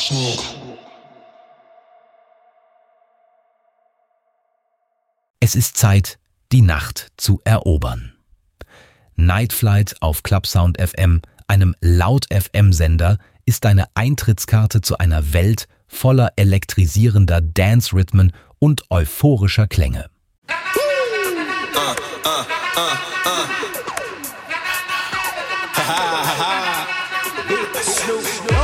Es ist Zeit, die Nacht zu erobern. Night Flight auf Clubsound FM, einem Laut-FM-Sender, ist deine Eintrittskarte zu einer Welt voller elektrisierender Dance-Rhythmen und euphorischer Klänge. Snoop.